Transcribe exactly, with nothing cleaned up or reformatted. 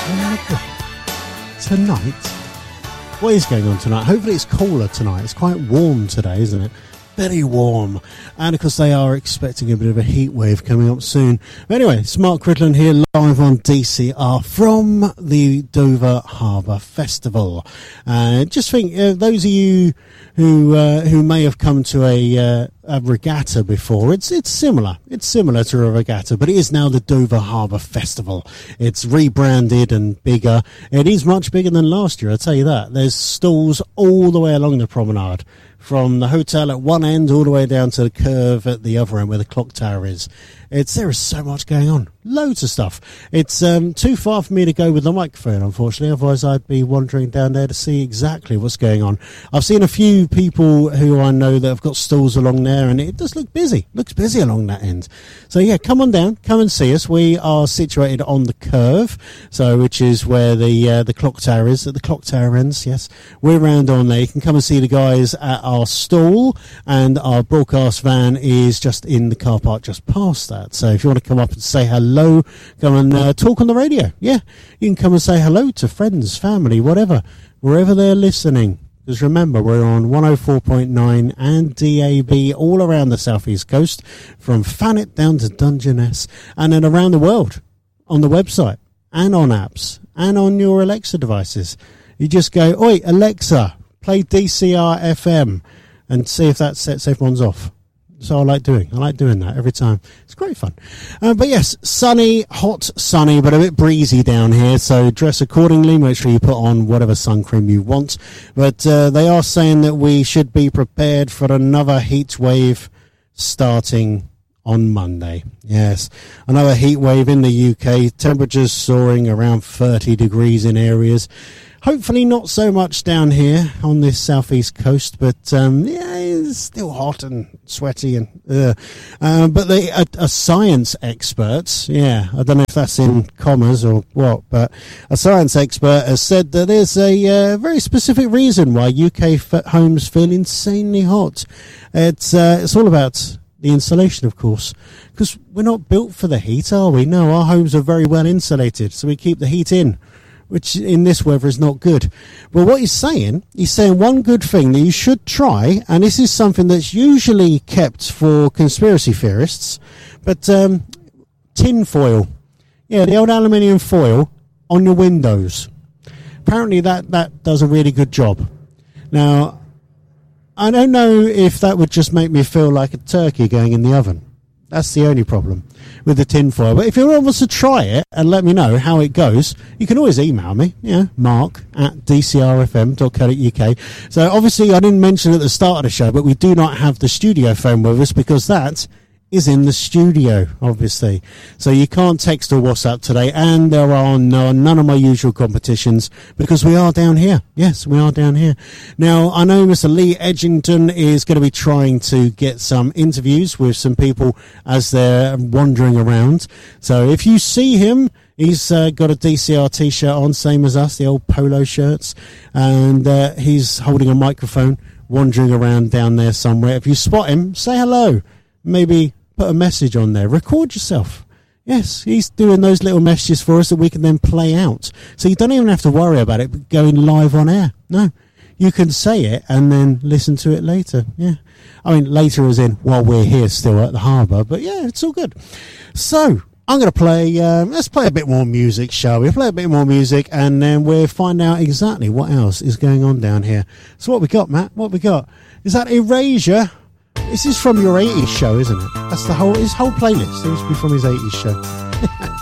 Tonight, what is going on tonight? Hopefully it's cooler tonight. It's quite warm today, isn't it? Very warm. And of course they are expecting a bit of a heat wave coming up soon. But anyway, it's Mark Cridland here live on D C R from the Dover Harbour Festival. Uh, just think, uh, those of you who uh, who may have come to a, uh, a regatta before, it's it's similar. It's similar to a regatta, but it is now the Dover Harbour Festival. It's rebranded and bigger. It is much bigger than last year, I'll tell you that. There's stalls all the way along the promenade, from the hotel at one end all the way down to the curve at the other end where the clock tower is. It's there is so much going on, loads of stuff. It's um, too far for me to go with the microphone, unfortunately, otherwise I'd be wandering down there to see exactly what's going on. I've seen a few people who I know that have got stalls along there, and it does look busy, looks busy along that end. So yeah, come on down, come and see us. We are situated on the curve, so which is where the uh, the clock tower is, at the clock tower ends. Yes, we're round on there. You can come and see the guys at our stall, and our broadcast van is just in the car park just past that. So if you want to come up and say hello, come and uh, talk on the radio. Yeah, you can come and say hello to friends, family, whatever, wherever they're listening. Because remember, we're on one oh four point nine and D A B all around the southeast coast, from Thanet down to Dungeness, and then around the world on the website and on apps and on your Alexa devices. You just go, oi, Alexa, play D C R F M, and see if that sets everyone's off. So I like doing. I like doing that every time. It's great fun. Uh, but yes, sunny, hot, sunny, but a bit breezy down here. So dress accordingly. Make sure you put on whatever sun cream you want. But uh, they are saying that we should be prepared for another heat wave starting on Monday. Yes, another heat wave in the U K. Temperatures soaring around thirty degrees in areas. Hopefully not so much down here on this southeast coast, but um, yeah, it's still hot and sweaty. And uh, uh, but the a, a science expert, yeah, I don't know if that's in commas or what, but a science expert has said that there's a uh, very specific reason why U K f- homes feel insanely hot. It's uh, it's all about the insulation, of course, because we're not built for the heat, are we? No, our homes are very well insulated, so we keep the heat in, which in this weather is not good. Well, what he's saying, he's saying one good thing that you should try, and this is something that's usually kept for conspiracy theorists, but um, tin foil. Yeah, the old aluminium foil on your windows. Apparently that, that does a really good job. Now, I don't know if that would just make me feel like a turkey going in the oven. That's the only problem with the tin foil. But if anyone wants to try it and let me know how it goes, you can always email me, yeah, mark at d c r f m dot co dot u k. So obviously I didn't mention at the start of the show, but we do not have the studio phone with us because that is in the studio, obviously. So you can't text or WhatsApp today, and there are no, none of my usual competitions because we are down here. Yes, we are down here. Now, I know Mister Lee Edgington is going to be trying to get some interviews with some people as they're wandering around. So if you see him, he's uh, got a D C R t-shirt on, same as us, the old polo shirts, and uh, he's holding a microphone, wandering around down there somewhere. If you spot him, say hello. Maybe put a message on there. Record yourself. Yes, he's doing those little messages for us that we can then play out. So you don't even have to worry about it going live on air. No, you can say it and then listen to it later. Yeah, I mean later as in while we're here still at the harbour. But yeah, it's all good. So I'm going to play, um, let's play a bit more music, shall we? Play a bit more music and then we'll find out exactly what else is going on down here. So what we got, Matt? What we got? Is that Erasure? This is from your eighties show, isn't it? That's the whole, his whole playlist seems to be from his eighties show.